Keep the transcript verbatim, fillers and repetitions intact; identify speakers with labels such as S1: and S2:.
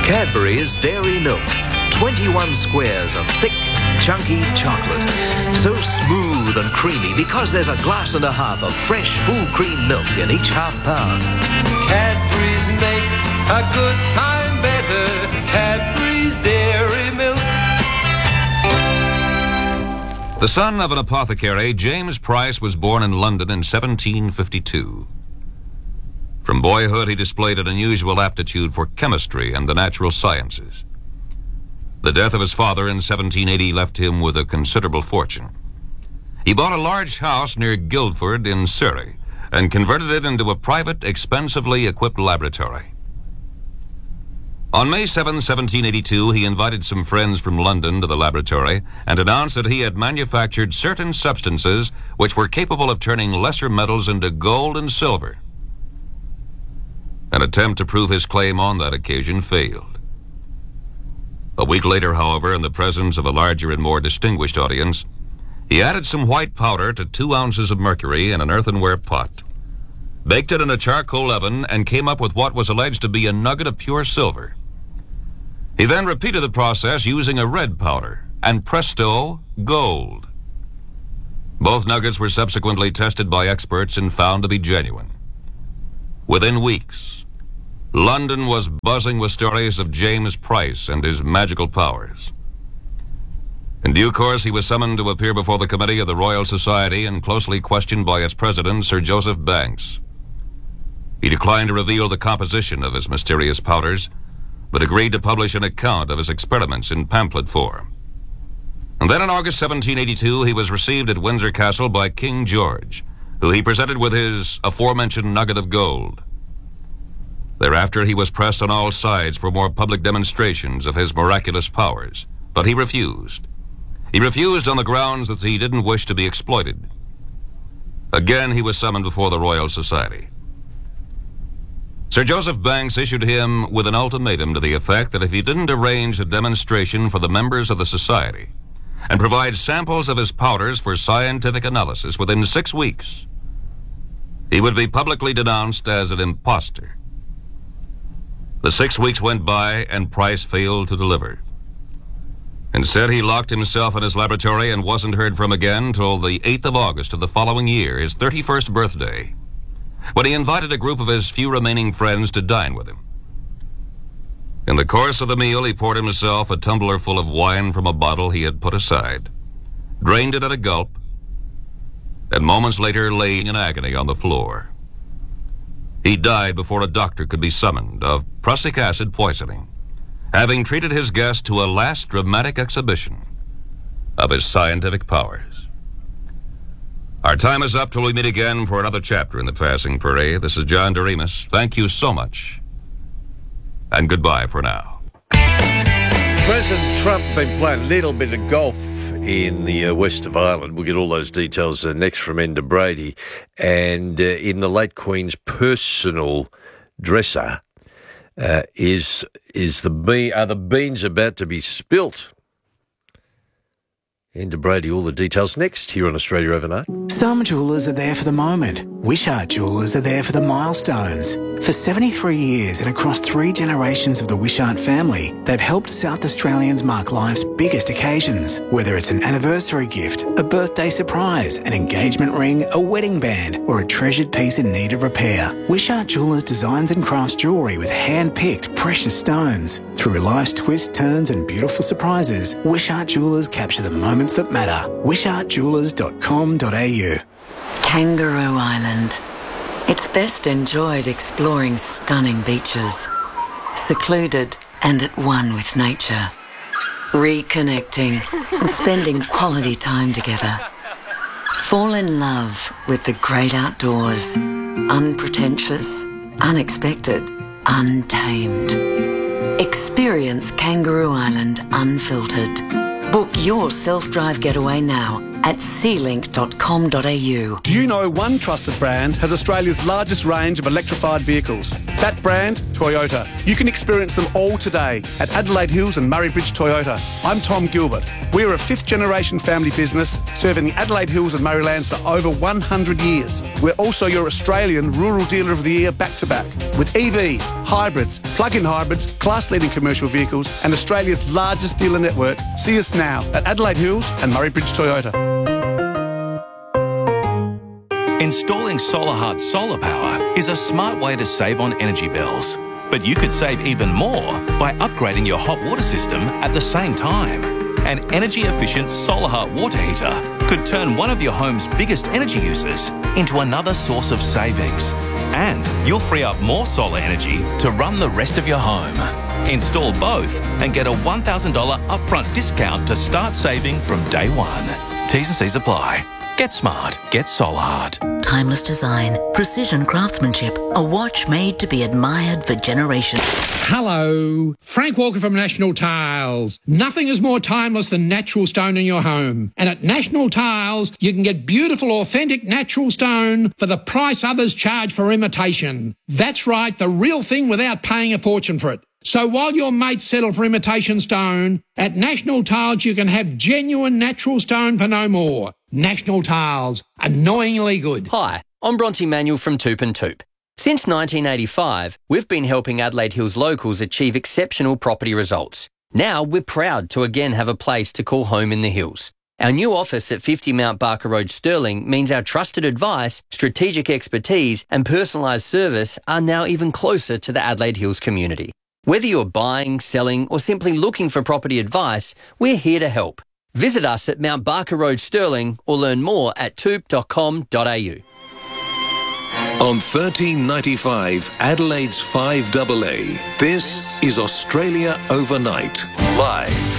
S1: Cadbury's Dairy Milk. twenty-one squares of thick, chunky chocolate. So smooth and creamy because there's a glass and a half of fresh, full cream milk in each half pound.
S2: Cadbury's makes a good time better. Cadbury's Dairy Milk.
S3: The son of an apothecary, James Price was born in London in seventeen fifty-two. From boyhood, he displayed an unusual aptitude for chemistry and the natural sciences. The death of his father in seventeen eighty left him with a considerable fortune. He bought a large house near Guildford in Surrey and converted it into a private, expensively equipped laboratory. On May seventh, seventeen eighty-two, he invited some friends from London to the laboratory and announced that he had manufactured certain substances which were capable of turning lesser metals into gold and silver. An attempt to prove his claim on that occasion failed. A week later, however, in the presence of a larger and more distinguished audience, he added some white powder to two ounces of mercury in an earthenware pot, baked it in a charcoal oven, and came up with what was alleged to be a nugget of pure silver. He then repeated the process using a red powder, and presto, gold. Both nuggets were subsequently tested by experts and found to be genuine. Within weeks, London was buzzing with stories of James Price and his magical powers. In due course, he was summoned to appear before the committee of the Royal Society and closely questioned by its president, Sir Joseph Banks. He declined to reveal the composition of his mysterious powders, but agreed to publish an account of his experiments in pamphlet form. And then in August seventeen eighty-two, he was received at Windsor Castle by King George, who he presented with his aforementioned nugget of gold. Thereafter, he was pressed on all sides for more public demonstrations of his miraculous powers, but he refused. He refused on the grounds that he didn't wish to be exploited. Again, he was summoned before the Royal Society. Sir Joseph Banks issued him with an ultimatum to the effect that if he didn't arrange a demonstration for the members of the society and provide samples of his powders for scientific analysis within six weeks, he would be publicly denounced as an impostor. The six weeks went by, and Price failed to deliver. Instead, he locked himself in his laboratory and wasn't heard from again till the eighth of August of the following year, his thirty-first birthday, when he invited a group of his few remaining friends to dine with him. In the course of the meal, he poured himself a tumbler full of wine from a bottle he had put aside, drained it at a gulp, and moments later lay in agony on the floor. He died before a doctor could be summoned of prussic acid poisoning, having treated his guest to a last dramatic exhibition of his scientific powers. Our time is up till we meet again for another chapter in the Passing Parade. This is John Doremus. Thank you so much, and goodbye for now.
S4: President Trump been playing a little bit of golf in the uh, west of Ireland. We'll get all those details uh, next from Enda Brady. And uh, in the late Queen's personal dresser uh, is is the be- are the beans about to be spilt? Enda Brady, all the details next here on Australia Overnight.
S5: Some jewellers are there for the moment. Wishart Jewellers are there for the milestones. For seventy-three years and across three generations of the Wishart family, they've helped South Australians mark life's biggest occasions. Whether it's an anniversary gift, a birthday surprise, an engagement ring, a wedding band, or a treasured piece in need of repair, Wishart Jewellers designs and crafts jewellery with hand-picked precious stones. Through life's twists, turns and beautiful surprises, Wishart Jewellers capture the moments that matter. wishart jewellers dot com dot a u.
S6: Kangaroo Island. It's best enjoyed exploring stunning beaches, secluded and at one with nature, reconnecting and spending quality time together. Fall in love with the great outdoors, unpretentious, unexpected, untamed. Experience Kangaroo Island unfiltered. Book your self-drive getaway now at c link dot com dot a u.
S7: Do you know one trusted brand has Australia's largest range of electrified vehicles? That brand, Toyota. You can experience them all today at Adelaide Hills and Murray Bridge Toyota. I'm Tom Gilbert. We're a fifth generation family business serving the Adelaide Hills and Murraylands for over one hundred years. We're also your Australian Rural Dealer of the Year back to back with E Vs, hybrids, plug-in hybrids, class-leading commercial vehicles and Australia's largest dealer network. See us now at Adelaide Hills and Murray Bridge Toyota.
S8: Installing SolarHeart solar power is a smart way to save on energy bills. But you could save even more by upgrading your hot water system at the same time. An energy-efficient SolarHeart water heater could turn one of your home's biggest energy users into another source of savings. And you'll free up more solar energy to run the rest of your home. Install both and get a one thousand dollars upfront discount to start saving from day one. T's and C's apply. Get smart. Get SolarHeart.
S9: Timeless design, precision craftsmanship, a watch made to be admired for generations.
S10: Hello, Frank Walker from National Tiles. Nothing is more timeless than natural stone in your home. And at National Tiles, you can get beautiful, authentic natural stone for the price others charge for imitation. That's right, the real thing without paying a fortune for it. So while your mates settle for imitation stone, at National Tiles you can have genuine natural stone for no more. National Tiles, annoyingly good.
S11: Hi, I'm Bronte Manuel from Toop and Toop. Since nineteen eighty-five, we've been helping Adelaide Hills locals achieve exceptional property results. Now we're proud to again have a place to call home in the hills. Our new office at fifty Mount Barker Road, Stirling, means our trusted advice, strategic expertise and personalised service are now even closer to the Adelaide Hills community. Whether you're buying, selling or simply looking for property advice, we're here to help. Visit us at Mount Barker Road, Stirling or learn more at toop dot com dot a u.
S12: On thirteen ninety-five, Adelaide's five A A, this is Australia Overnight, live.